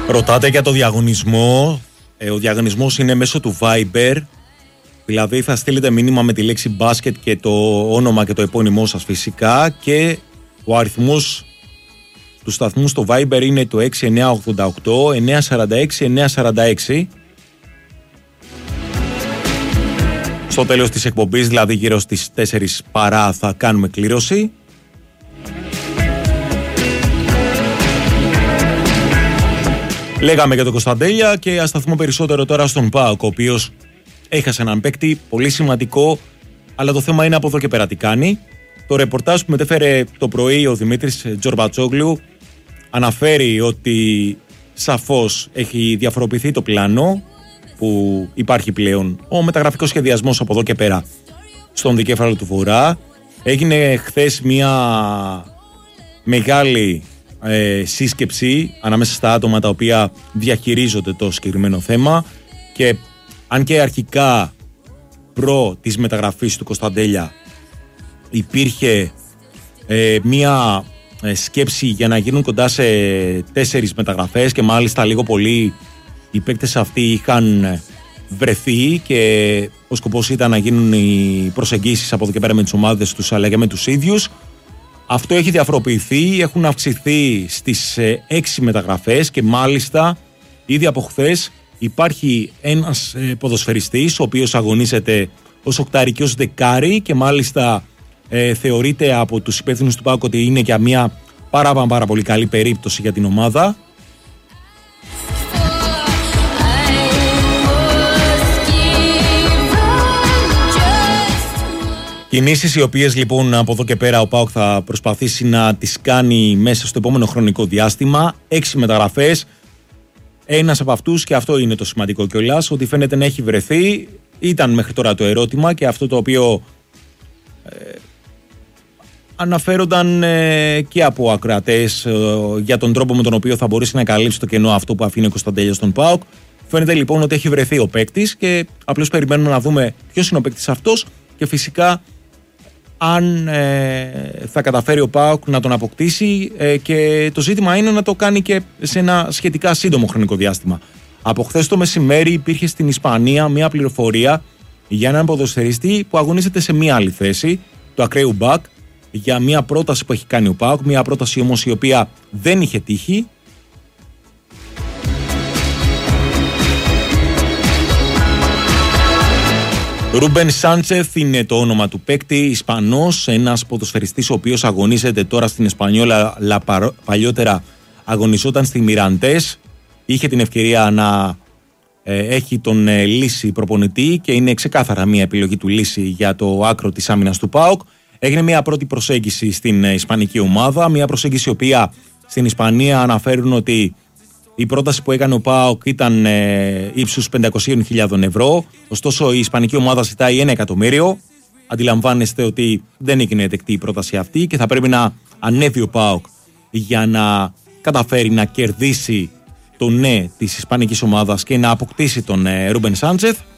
Ρωτάτε για το διαγωνισμό. Ο διαγωνισμός είναι μέσω του Viber. Δηλαδή θα στείλετε μήνυμα με τη λέξη μπάσκετ και το όνομα και το επώνυμό σας φυσικά, και ο αριθμός του σταθμού στο Viber είναι το 6988 946 946. Στο τέλος της εκπομπής, δηλαδή γύρω στις 4 παρά, θα κάνουμε κλήρωση. Λέγαμε για τον Κωνσταντέλια και ας σταθούμε περισσότερο τώρα στον ΠΑΟΚ, ο οποίος έχασε έναν παίκτη πολύ σημαντικό, αλλά το θέμα είναι από εδώ και πέρα τι κάνει. Το ρεπορτάζ που μετέφερε το πρωί ο Δημήτρης Τζορμπατσόγλου αναφέρει ότι σαφώς έχει διαφοροποιηθεί το πλάνο που υπάρχει πλέον. Ο μεταγραφικός σχεδιασμός από εδώ και πέρα στον δικέφαλο του Βορρά. Έγινε χθες μια μεγάλη σύσκεψη ανάμεσα στα άτομα τα οποία διαχειρίζονται το συγκεκριμένο θέμα, και αν και αρχικά προ της μεταγραφής του Κωνσταντέλια υπήρχε μια σκέψη για να γίνουν κοντά σε 4 μεταγραφές, και μάλιστα λίγο πολύ οι παίκτες αυτοί είχαν βρεθεί και ο σκοπός ήταν να γίνουν οι προσεγγίσεις από εδώ και πέρα με τις ομάδες τους αλλά και με τους ίδιους. Αυτό έχει διαφοροποιηθεί, έχουν αυξηθεί στις 6 μεταγραφές, και μάλιστα ήδη από χθες υπάρχει ένας ποδοσφαιριστής ο οποίος αγωνίζεται ως οκτάρι και ως δεκάρι, και μάλιστα θεωρείται από τους υπεύθυνους του ΠΑΟΚ ότι είναι για μια πάρα πολύ καλή περίπτωση για την ομάδα. Κινήσεις οι οποίες λοιπόν από εδώ και πέρα ο ΠΑΟΚ θα προσπαθήσει να τις κάνει μέσα στο επόμενο χρονικό διάστημα. 6 μεταγραφές. Ένας από αυτούς, και αυτό είναι το σημαντικό κιόλας, ότι φαίνεται να έχει βρεθεί. Ήταν μέχρι τώρα το ερώτημα, και αυτό το οποίο αναφέρονταν και από ακροατές για τον τρόπο με τον οποίο θα μπορέσει να καλύψει το κενό αυτό που αφήνει ο Κωνσταντέλια στον ΠΑΟΚ. Φαίνεται λοιπόν ότι έχει βρεθεί ο παίκτης, και απλώς περιμένουμε να δούμε ποιος είναι ο παίκτης αυτός, και φυσικά αν θα καταφέρει ο ΠΑΟΚ να τον αποκτήσει, και το ζήτημα είναι να το κάνει και σε ένα σχετικά σύντομο χρονικό διάστημα. Από χθες το μεσημέρι υπήρχε στην Ισπανία μια πληροφορία για έναν ποδοσφαιριστή που αγωνίζεται σε μια άλλη θέση, το ακραίου μπακ, για μια πρόταση που έχει κάνει ο ΠΑΟΚ, μια πρόταση όμως η οποία δεν είχε τύχει. Ρούμπεν Σάντσεθ είναι το όνομα του παίκτη, Ισπανός, ένας ποδοσφαιριστής ο οποίος αγωνίζεται τώρα στην Εσπανιόλα, αλλά παλιότερα αγωνιζόταν στη Μιραντές. Είχε την ευκαιρία να έχει τον Λύση προπονητή, και είναι ξεκάθαρα μια επιλογή του Λύση για το άκρο της άμυνας του ΠΑΟΚ. Έγινε μια πρώτη προσέγγιση στην ισπανική ομάδα, μια προσέγγιση η οποία στην Ισπανία αναφέρουν ότι η πρόταση που έκανε ο ΠΑΟΚ ήταν ύψους 500.000 ευρώ, ωστόσο η ισπανική ομάδα ζητάει 1 εκατομμύριο. Αντιλαμβάνεστε ότι δεν έγινε δεκτή η πρόταση αυτή, και θα πρέπει να ανέβει ο ΠΑΟΚ για να καταφέρει να κερδίσει το ναι της ισπανικής ομάδας και να αποκτήσει τον Ρούμπεν Σάντσεθ.